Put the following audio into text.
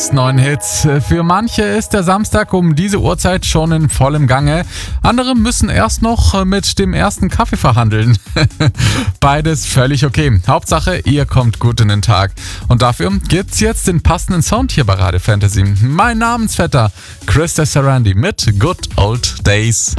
Neuen Hits. Für manche ist der Samstag um diese Uhrzeit schon in vollem Gange. Andere müssen erst noch mit dem ersten Kaffee verhandeln. Beides völlig okay. Hauptsache, ihr kommt gut in den Tag. Und dafür gibt's jetzt den passenden Sound hier bei Radio Fantasy. Mein Namensvetter Chris Sarandi mit Good Old Days.